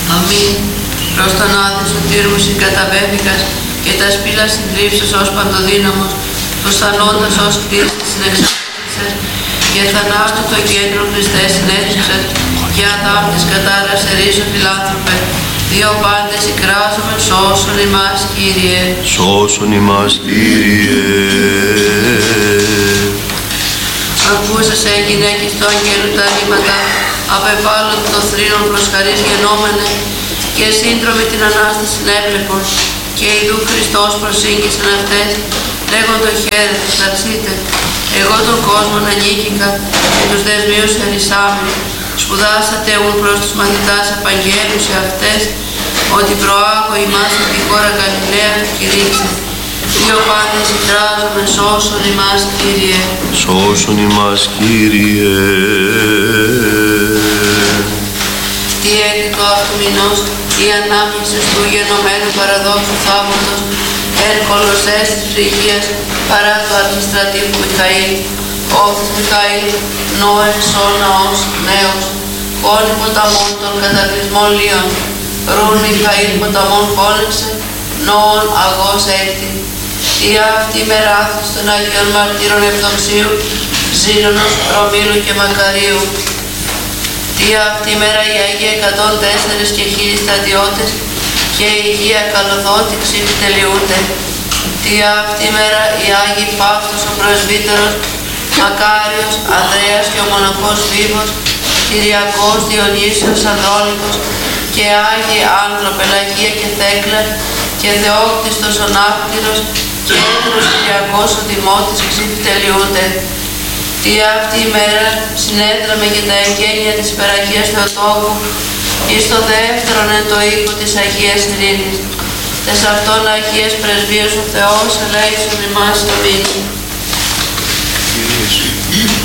Αμήν. Προς τον Άδη σωτήρ μου συγκαταβέθηκας και τα σπήλα συντρίψεις ως παντοδύναμος, τους θανόντας ως κτήσεις συνεξάρτησες, και θανάτου το κέντρο Χριστέ συνέθυψες, και αδάπτης κατάρας ερήσου φιλάνθρωπε, δύο πάντες ικράζομεν σώσον ημάς Κύριε. Σώσον ημάς Κύριε. Ακούσασε γυναίκης του αγγέλου τα ρήματα, απεβάλλον το θρήνον προς χαρίς γενόμενε, και σύντρομοι την Ανάσταση έβλεπον, και ειδού Χριστός προσήγγισαν αυτές, λέγοντο χαίρετε, θαρσείτε. Εγώ τον κόσμο ανήκηκα και τους δεσμίους ερησάμεν, σπουδάσατε ούν προς τους μαθητάς απαγγέλους σε αυτές, ότι προάγω ημάς από τη χώρα Γαλιλαία του κηρύξε. Δύο πάντες ικράζομαι, σώσον ημάς Κύριε. Σώσον ημάς Κύριε. Τι έτη του αυτού μηνός, η ανάμνησης του γενομένου παραδόξου θαύματος, εν κολοσσές της ψυχίας, παρά του αρχιστρατήφου Μιχαήλ, όφης Μιχαήλ, νόεν σώναος νέος, κόνη ποταμών των κατακλυσμών λίων, ρούν Μιχαήλ ποταμών φώνεξε, νόον αγός έκτη. Τι αυτή μεράθης των Αγίων Μαρτύρων Ευδοξίου, Ζήλωνος, Ρωμήλου και Μακαρίου. Τι αυτή μέρα οι Αγίοι 104 και 1000 στρατιώτες και η Αγία Καλοδότη ξυφτελιούνται. Τι αυτή μέρα οι Άγιοι Πάυτος ο Πρεσβύτερος, Μακάριος, Ανδρέας και ο Μοναχός Βίβος, Κυριακός, Διονύσιος, Ανδρώνικος και Άγιοι Άνδρο, Πελαγία και Θέκλα και Θεόκτιστος ο Ναύκτηρος και Έδρος Κυριακός ο Δημότης ξυφτελιούνται. Τι αυτή η μέρα συνέδραμε για τα εγγένεια της υπεραγίας Θεοτόκου εις το δεύτερον εν το οίκο της Αγίας Ειρήνης. Τες αυτών Αγίες Πρεσβείες ο Θεός ελέησον ημάς. Αμήν.